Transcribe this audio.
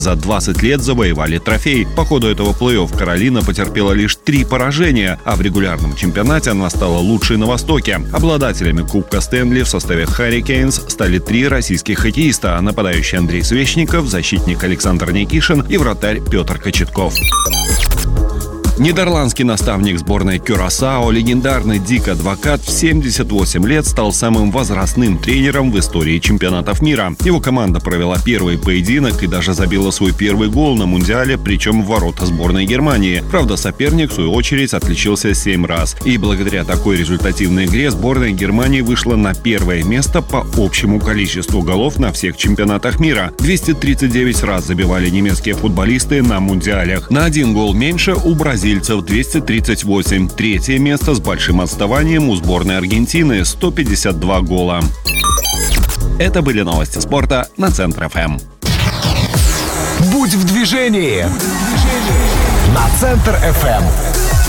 За 20 лет завоевали трофей. По ходу этого плей-офф Каролина потерпела лишь 3 поражения, а в регулярном чемпионате она стала лучшей на Востоке. Обладателями Кубка Стэнли в составе Hurricanes стали 3 российских хоккеиста: нападающий Андрей Свечников, защитник Александр Никишин и вратарь Петр Кочетков. Нидерландский наставник сборной Кюрасао, легендарный Дик Адвокат, в 78 лет стал самым возрастным тренером в истории чемпионатов мира. Его команда провела первый поединок и даже забила свой первый гол на Мундиале, причем в ворота сборной Германии. Правда, соперник, в свою очередь, отличился 7 раз. И благодаря такой результативной игре сборная Германии вышла на первое место по общему количеству голов на всех чемпионатах мира. 239 раз забивали немецкие футболисты на Мундиалях. На 1 гол меньше у бразильцев 238. Третье место с большим отставанием у сборной Аргентины — 152 гола. Это были новости спорта на Центр ФМ. Будь в движении на Центр ФМ.